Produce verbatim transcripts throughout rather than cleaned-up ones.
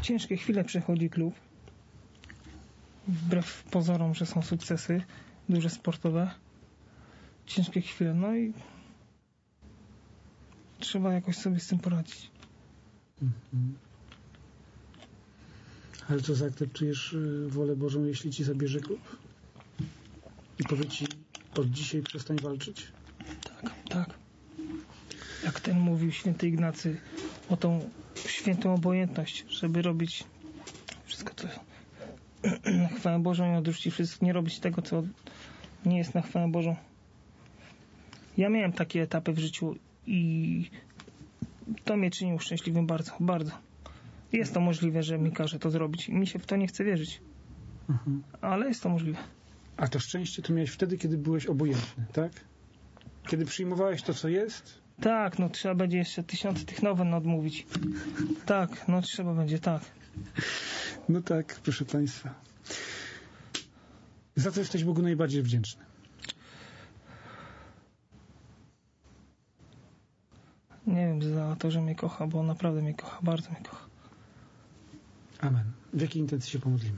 ciężkie chwile przechodzi klub. Wbrew pozorom, że są sukcesy duże sportowe. Ciężkie chwile. No i trzeba jakoś sobie z tym poradzić. Mhm. Ale co, zaakceptujesz wolę Bożą, jeśli ci zabierze klub? I powie ci, od dzisiaj przestań walczyć? Tak, tak. Jak ten mówił święty Ignacy o tą świętą obojętność, żeby robić wszystko, co na chwałę Bożą i odrzucić wszystko, nie robić tego, co nie jest na chwałę Bożą. Ja miałem takie etapy w życiu i to mnie czyniło szczęśliwym bardzo, bardzo. Jest to możliwe, że mi każe to zrobić. Mi się w to nie chce wierzyć. Mhm. Ale jest to możliwe. A to szczęście to miałeś wtedy, kiedy byłeś obojętny, tak? Kiedy przyjmowałeś to, co jest? Tak, no trzeba będzie jeszcze tysiące tych nowen odmówić. Tak, no trzeba będzie, tak. No tak, proszę Państwa. Za co jesteś Bogu najbardziej wdzięczny? Nie wiem, za to, że mnie kocha, bo on naprawdę mnie kocha, bardzo mnie kocha. Amen. W jakiej intencji się pomodlimy?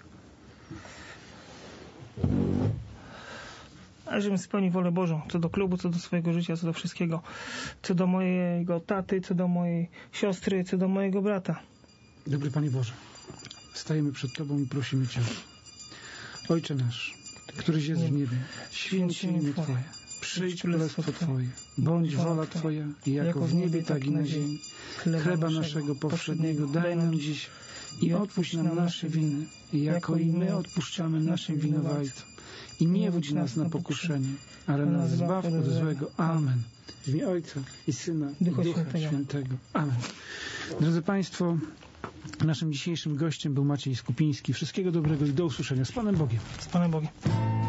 A żebym spełnił wolę Bożą, co do klubu, co do swojego życia, co do wszystkiego, co do mojego taty, co do mojej siostry, co do mojego brata. Dobry Panie Boże, stajemy przed Tobą i prosimy Cię. Ojcze nasz, któryś jest w niebie, święć się imię Twoje. Przyjdź królestwo Twoje, bądź wola Twoja, jako w niebie, tak i na ziemi. Chleba naszego powszedniego daj nam dziś i odpuść nam nasze winy, jako i my odpuszczamy naszym winowajcom. I nie wódź nas na pokuszenie, ale nas zbaw od złego. Amen. W imię Ojca i Syna i Ducha, Ducha Świętego. Świętego. Amen. Drodzy Państwo, naszym dzisiejszym gościem był Maciej Skupiński. Wszystkiego dobrego i do usłyszenia. Z Panem Bogiem. Z Panem Bogiem.